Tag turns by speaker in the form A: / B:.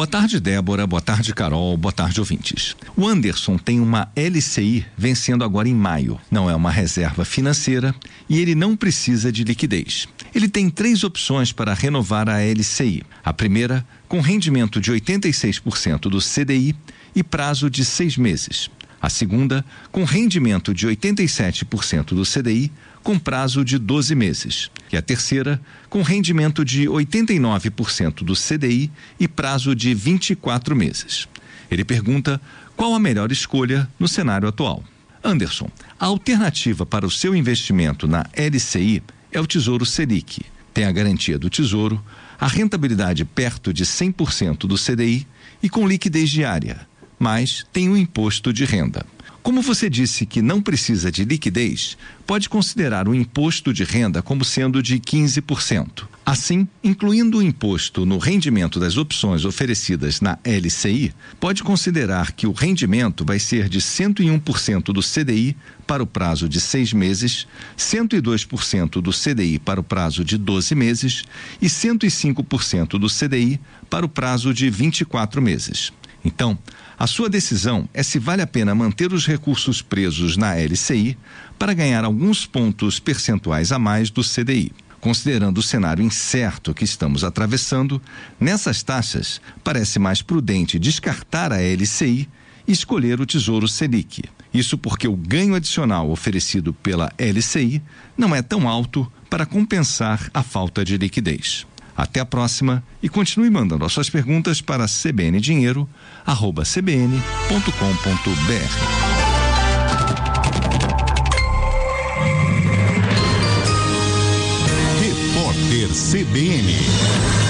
A: Boa tarde, Débora. Boa tarde, Carol. Boa tarde, ouvintes. O Anderson tem uma LCI vencendo agora em maio. Não é uma reserva financeira e ele não precisa de liquidez. Ele tem 3 opções para renovar a LCI. A primeira, com rendimento de 86% do CDI e prazo de 6 meses. A segunda, com rendimento de 87% do CDI, com prazo de 12 meses. E a terceira, com rendimento de 89% do CDI e prazo de 24 meses. Ele pergunta qual a melhor escolha no cenário atual. Anderson, a alternativa para o seu investimento na LCI é o Tesouro Selic. Tem a garantia do Tesouro, a rentabilidade perto de 100% do CDI e com liquidez diária, mas tem o imposto de renda. Como você disse que não precisa de liquidez, pode considerar o imposto de renda como sendo de 15%. Assim, incluindo o imposto no rendimento das opções oferecidas na LCI, pode considerar que o rendimento vai ser de 101% do CDI para o prazo de 6 meses, 102% do CDI para o prazo de 12 meses e 105% do CDI para o prazo de 24 meses. Então, a sua decisão é se vale a pena manter os recursos presos na LCI para ganhar alguns pontos percentuais a mais do CDI. Considerando o cenário incerto que estamos atravessando, nessas taxas, parece mais prudente descartar a LCI e escolher o Tesouro Selic. Isso porque o ganho adicional oferecido pela LCI não é tão alto para compensar a falta de liquidez. Até a próxima e continue mandando as suas perguntas para cbndinheiro@cbn.com.br.
B: Repórter CBN.